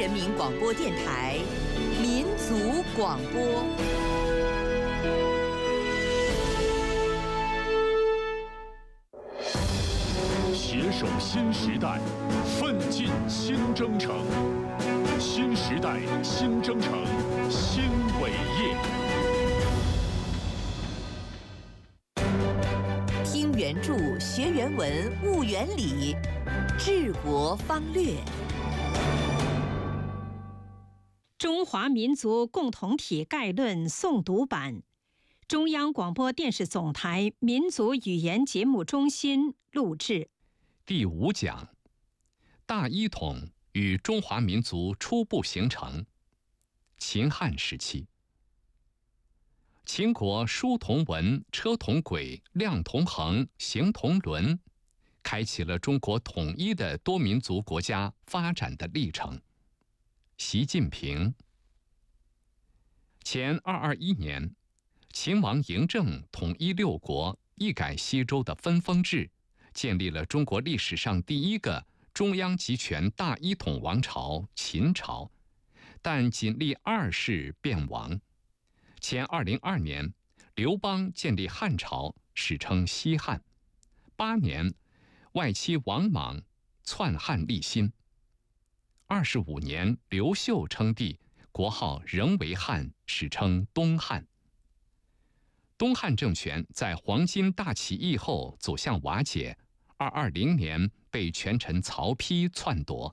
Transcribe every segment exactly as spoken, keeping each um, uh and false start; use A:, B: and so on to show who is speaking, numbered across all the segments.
A: 人民广播电台民族广播。
B: 携手新时代，奋进新征程。新时代，新征程，新伟业。
A: 听原著，学原文，悟原理，治国方略。
C: 中华民族共同体概论诵读版，中央广播电视总台民族语言节目中心录制。
D: 第五讲：大一统与中华民族初步形成。秦汉时期，秦国书同文，车同轨，量同衡，行同伦，开启了中国统一的多民族国家发展的历程。习近平。前二二一年，秦王嬴政统一六国，一改西周的分封制，建立了中国历史上第一个中央集权大一统王朝秦朝，但仅历二世便亡。前二零二年，刘邦建立汉朝，史称西汉。八年，外戚王莽篡汉立新。二十五年，刘秀称帝，国号仍为汉，史称东汉。东汉政权在黄巾大起义后走向瓦解，二二零年被权臣曹丕篡夺。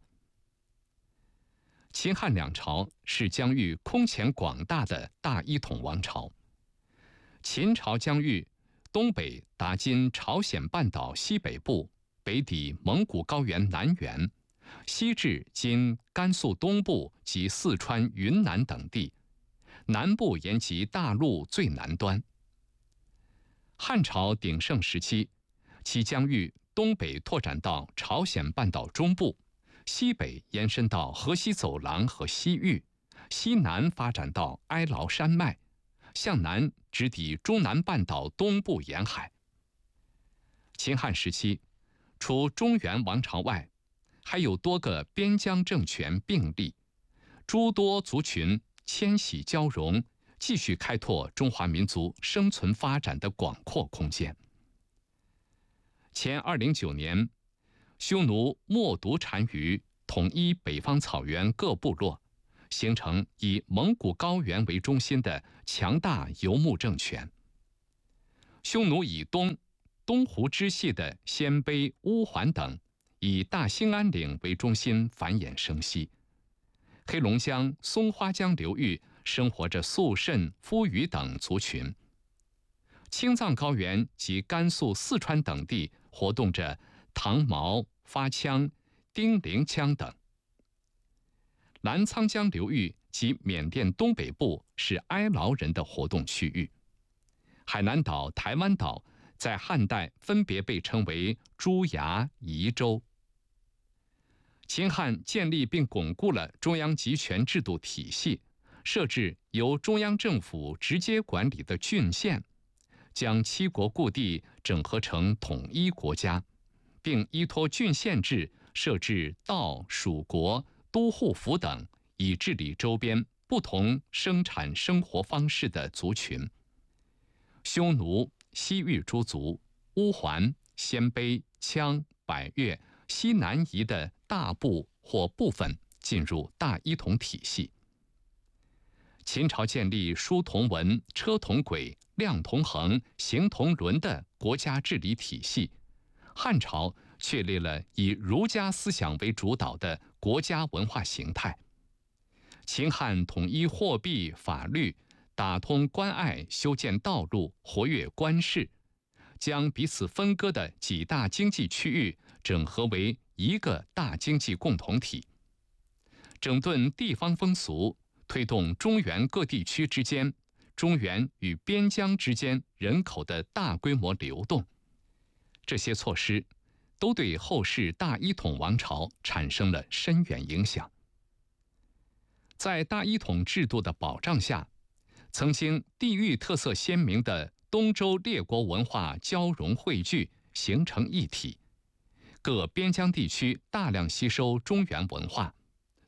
D: 秦汉两朝是疆域空前广大的大一统王朝。秦朝疆域东北达今朝鲜半岛西北部，北抵蒙古高原南缘，西至今甘肃东部及四川、云南等地，南部延及大陆最南端。汉朝鼎盛时期，其疆域东北拓展到朝鲜半岛中部，西北延伸到河西走廊和西域，西南发展到哀牢山脉，向南直抵中南半岛东部沿海。秦汉时期，除中原王朝外，还有多个边疆政权并立，诸多族群迁徙交融，继续开拓中华民族生存发展的广阔空间。前二零九年，匈奴冒独单于统一北方草原各部落，形成以蒙古高原为中心的强大游牧政权。匈奴以东东湖支系的鲜卑、乌桓等，以大兴安岭为中心繁衍生息。黑龙江、松花江流域生活着肃慎、夫余等族群。青藏高原及甘肃、四川等地活动着唐毛、发羌、丁零羌等。澜沧江流域及缅甸东北部是哀牢人的活动区域。海南岛、台湾岛在汉代分别被称为朱崖、夷州。秦汉建立并巩固了中央集权制度体系，设置由中央政府直接管理的郡县，将七国故地整合成统一国家，并依托郡县制设置道、属国、都护府等，以治理周边不同生产生活方式的族群。匈奴、西域诸族、乌桓、鲜卑、羌、百越、西南夷的大部或部分进入大一统体系。秦朝建立书同文、车同轨、量同衡、行同伦的国家治理体系，汉朝确立了以儒家思想为主导的国家文化形态。秦汉统一货币、法律，打通关隘，修建道路，活跃官市，将彼此分割的几大经济区域整合为一个大经济共同体，整顿地方风俗，推动中原各地区之间、中原与边疆之间人口的大规模流动。这些措施都对后世大一统王朝产生了深远影响。在大一统制度的保障下，曾经地域特色鲜明的东周列国文化交融汇聚，形成一体。各边疆地区大量吸收中原文化，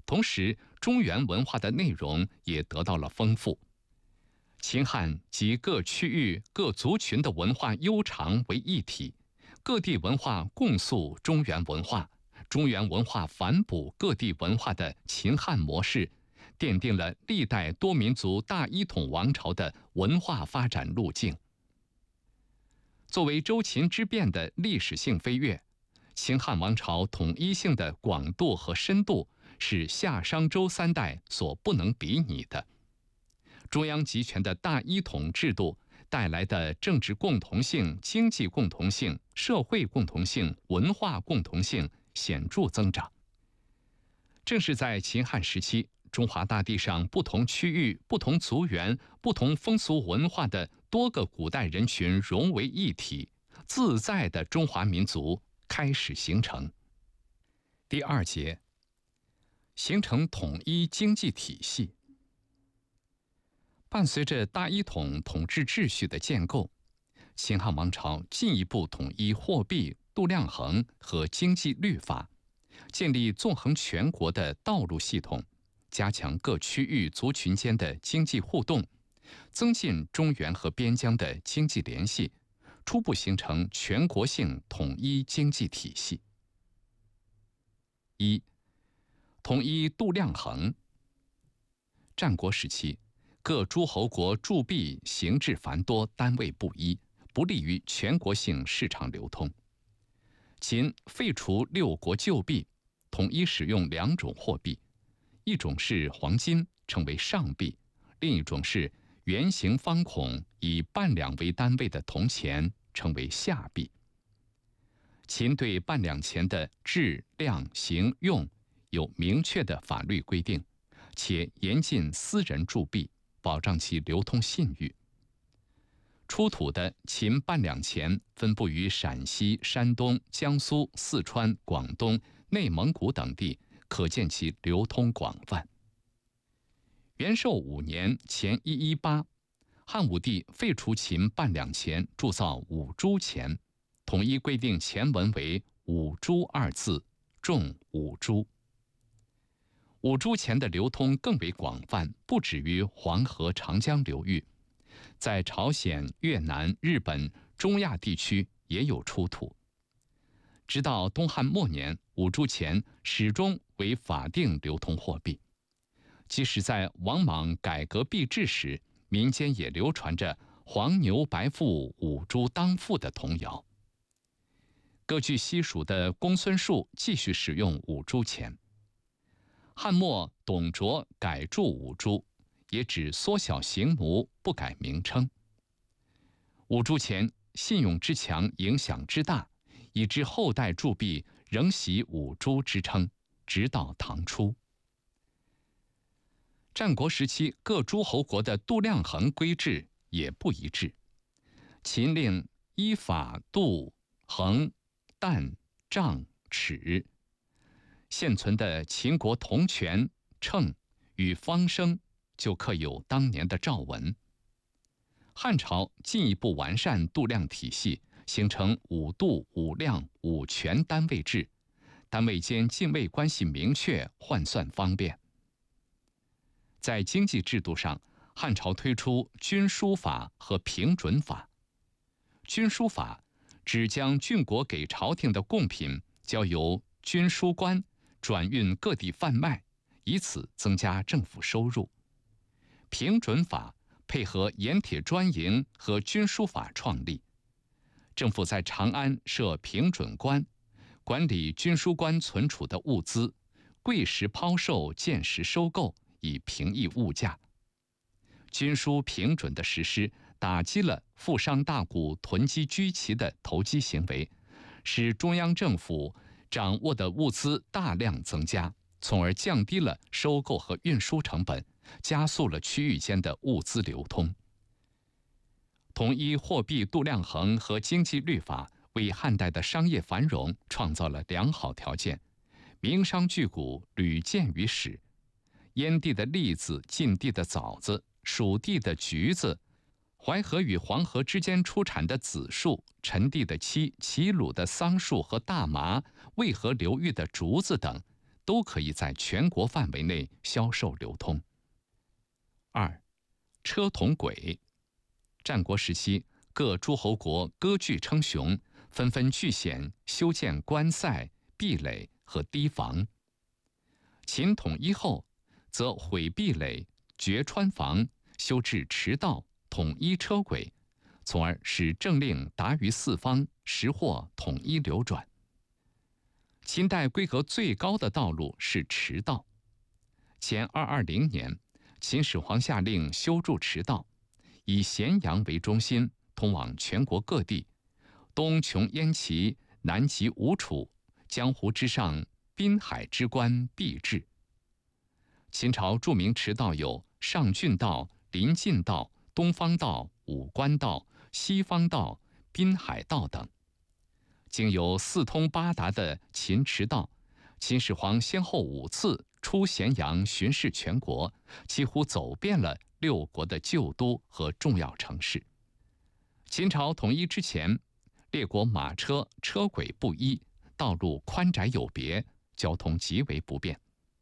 D: 同时中原文化的内容也得到了丰富。秦汉集各区域各族群的文化悠长为一体，各地文化共诉中原文化，中原文化反哺各地文化的秦汉模式，奠定了历代多民族大一统王朝的文化发展路径。作为周秦之变的历史性飞跃，秦汉王朝统一性的广度和深度是夏商周三代所不能比拟的。中央集权的大一统制度带来的政治共同性、经济共同性、社会共同性、文化共同性显著增长。正是在秦汉时期，中华大地上不同区域、不同族源、不同风俗文化的多个古代人群融为一体，自在的中华民族开始形成。第二节，形成统一经济体系。伴随着大一统统治秩序的建构，秦汉王朝进一步统一货币、度量衡和经济律法，建立纵横全国的道路系统，加强各区域族群间的经济互动，增进中原和边疆的经济联系，初步形成全国性统一经济体系。一、统一度量衡。战国时期，各诸侯国铸币形制繁多，单位不一，不利于全国性市场流通。秦废除六国旧币，统一使用两种货币，一种是黄金，称为上币；另一种是圆形方孔，以半两为单位的铜钱，称为下币。秦对半两钱的质、量、形、用有明确的法律规定，且严禁私人铸币，保障其流通信誉。出土的秦半两钱分布于陕西、山东、江苏、四川、广东、内蒙古等地，可见其流通广泛。元寿五年前一一八，汉武帝废除秦半两钱，铸造五铢钱，统一规定钱文为五铢二字，重五铢。五铢钱的流通更为广泛，不止于黄河、长江流域，在朝鲜、越南、日本、中亚地区也有出土。直到东汉末年，五铢钱始终为法定流通货币。即使在王莽改革币制时，民间也流传着黄牛白腹五铢当付的童谣。各据西蜀的公孙述继续使用五铢钱。汉末董卓改铸五铢，也只缩小形模，不改名称。五铢钱信用之强，影响之大，以致后代铸币仍袭五铢之称，直到唐初。战国时期，各诸侯国的度量衡规制也不一致。秦令依法度、衡、担、丈、尺。现存的秦国铜权、秤与方升就刻有当年的诏文。汉朝进一步完善度量体系，形成五度、五量、五权单位制，单位间泾渭关系明确，换算方便。在经济制度上，汉朝推出均输法和平准法。均输法只将郡国给朝廷的贡品交由均输官转运各地贩卖，以此增加政府收入。平准法配合盐铁专营和均输法创立，政府在长安设平准官，管理均输官存储的物资，贵时抛售，贱时收购，以平抑物价。均输平准的实施，打击了富商大贾囤积居奇的投机行为，使中央政府掌握的物资大量增加，从而降低了收购和运输成本，加速了区域间的物资流通。统一货币度量衡和经济律法，为汉代的商业繁荣创造了良好条件，名商巨贾屡见于史。燕地的栗子、晋地的枣子、蜀地的橘子，淮河与黄河之间出产的紫树，陈地的漆、齐鲁的桑树和大麻，渭河流域的竹子等， 都可以在全国范围内销售流通。二，车同轨。战国时期，各诸侯国割据称雄，纷纷据险修建关塞、壁垒和堤防。秦统一后，则毁壁垒、掘川防、修治驰道、统一车轨，从而使政令达于四方，时货统一流转。秦代规格最高的道路是驰道。前二二零年，秦始皇下令修筑驰道，以咸阳为中心，通往全国各地，东穷燕齐，南及吴楚，江湖之上，滨海之关必至。秦朝著名驰道有上郡道、临晋道、东方道、武关道、西方道、滨海道等。经由四通八达的秦驰道，秦始皇先后五次出咸阳巡视全国，几乎走遍了六国的旧都和重要城市。秦朝统一之前，列国马车车轨不一，道路宽窄有别，交通极为不便。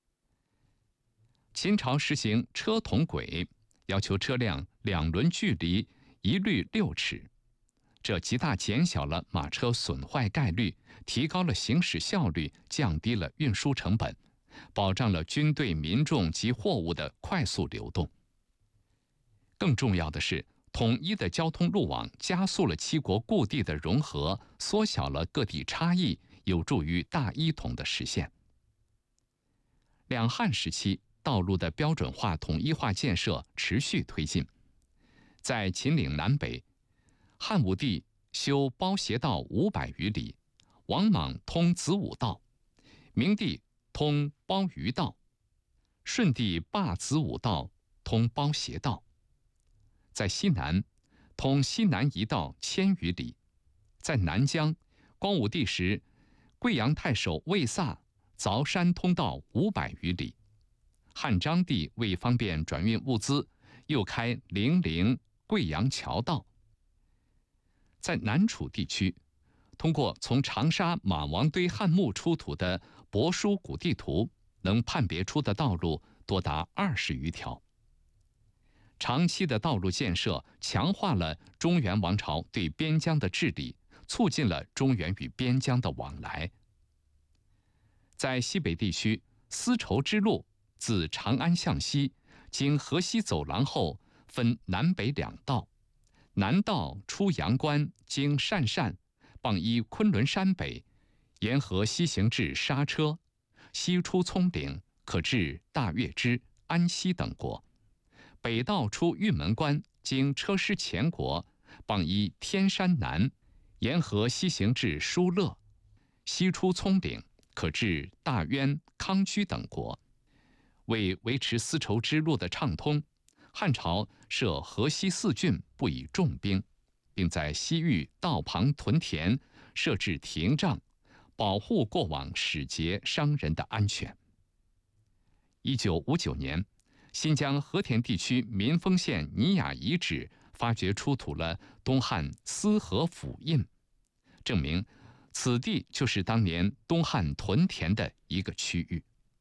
D: 秦朝实行车同轨，要求车辆两轮距离一律六尺，这极大减小了马车损坏概率，提高了行驶效率，降低了运输成本，保障了军队、民众及货物的快速流动。更重要的是，统一的交通路网加速了七国故地的融合，缩小了各地差异，有助于大一统的实现。两汉时期，道路的标准化、统一化建设持续推进。在秦岭南北，汉武帝修包斜道五百余里，王莽通子午道，明帝通包鱼道，顺帝罢子午道，通包斜道。在西南，通西南夷道千余里。在南疆，光武帝时，贵阳太守魏飒凿山通道五百余里。汉章帝为方便转运物资，又开零陵、贵阳桥道。在南楚地区，通过从长沙马王堆汉墓出土的帛书古地图，能判别出的道路多达二十余条。长期的道路建设强化了中原王朝对边疆的治理，促进了中原与边疆的往来。在西北地区，丝绸之路自长安向西，经河西走廊后分南北两道，南道出阳关，经鄯善，傍依昆仑山北，沿河西行至莎车，西出葱岭，可至大月支、安西等国。北道出玉门关，经车师前国，傍依天山南，沿河西行至疏勒，西出葱岭，可至大渊、康居等国。为维持丝绸之路的畅通，汉朝设河西四郡，布以重兵，并在西域道旁屯田，设置亭障，保护过往使节商人的安全。一九五九年，新疆和田地区民丰县尼雅遗址发掘出土了东汉司河府印，证明此地就是当年东汉屯田的一个区域。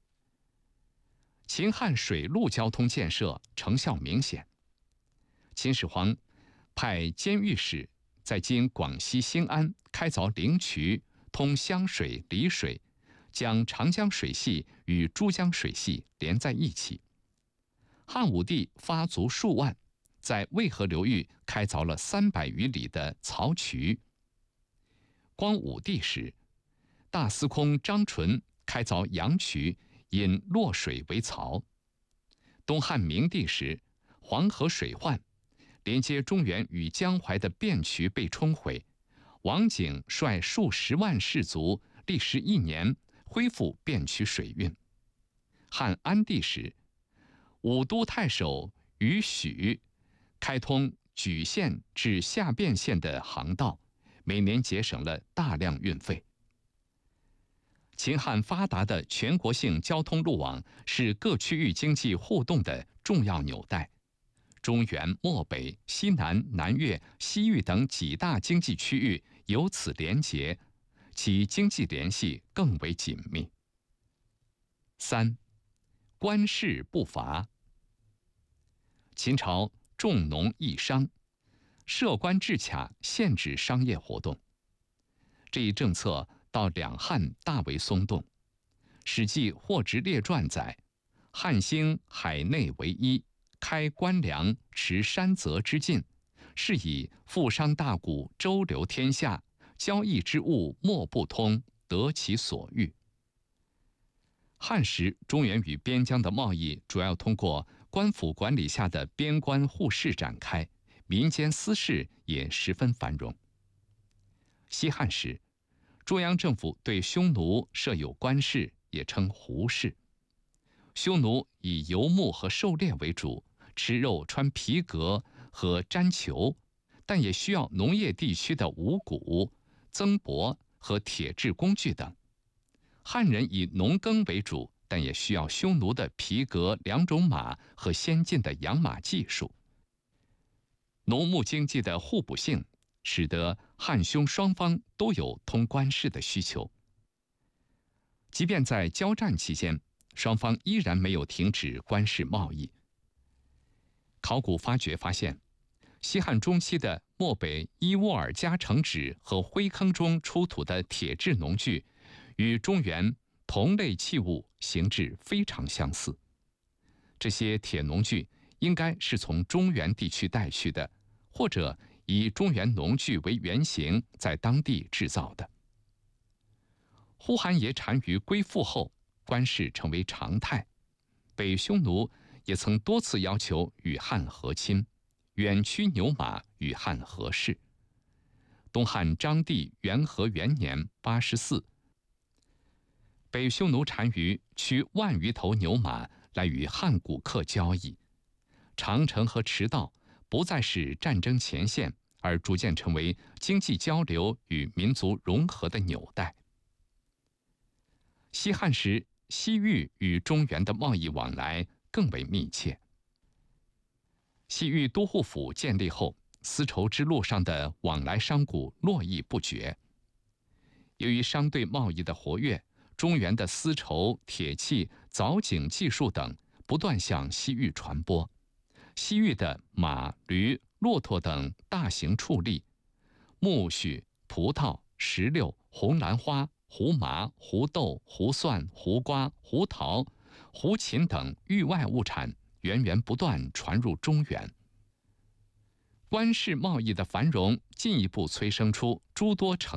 D: 秦汉水陆交通建设成效明显。秦始皇派监狱使在今广西兴安开凿灵渠，通湘水、丽水，将长江水系与珠江水系连在一起。汉武帝发卒数万，在渭河流域开凿了三百余里的漕渠。光武帝时，大司空张纯开凿阳渠，引洛水为漕。东汉明帝时，黄河水患，连接中原与江淮的汴渠被冲毁，王景率数十万士卒，历时一年恢复汴渠水运。汉安帝时，武都太守于许开通莒县至下汴县的航道，每年节省了大量运费。秦汉发达的全国性交通路网是各区域经济互动的重要纽带。中原、漠北、西南、南越、西域等几大经济区域由此连结，其经济联系更为紧密。 三、官市不伐。秦朝重农抑商，设官制卡，限制商业活动。这一政策到两汉大为松动。《史记·货殖列传》载：汉兴海内为一，开官粮，持山泽之境，是以富商大贾周流天下，交易之物莫不通，得其所欲。汉时，中原与边疆的贸易主要通过官府管理下的边关互市展开，民间私市也十分繁荣。西汉时，中央政府对匈奴设有官市，也称胡市。匈奴以游牧和狩猎为主，吃肉、穿皮革和毡裘，但也需要农业地区的五谷、增帛和铁制工具等。汉人以农耕为主，但也需要匈奴的皮革、两种马和先进的养马技术。农牧经济的互补性，使得汉匈双方都有通官市的需求。即便在交战期间，双方依然没有停止官市贸易。考古发掘发现，西汉中期的漠北伊沃尔加城址和灰坑中出土的铁制农具，与中原同类器物形制非常相似。这些铁农具应该是从中原地区带去的，或者以中原农具为原型，在当地制造的。呼韩邪单于归附后，官市成为常态。北匈奴也曾多次要求与汉和亲，远驱牛马与汉和氏。东汉章帝元和元年八十四，北匈奴单于驱万余头牛马来与汉古客交易，长城和驰道不再是战争前线，而逐渐成为经济交流与民族融合的纽带。西汉时，西域与中原的贸易往来更为密切。西域都护府建立后，丝绸之路上的往来商贾络绎不绝。由于商队贸易的活跃，中原的丝绸、铁器、凿井技术等不断向西域传播。西域的马、驴、骆驼等大型畜力，苜蓿、葡萄、石榴、红兰花、胡麻、胡豆、胡蒜、胡瓜、胡桃、胡芹等域外物产源源不断传入中原。官市贸易的繁荣，进一步催生出诸多城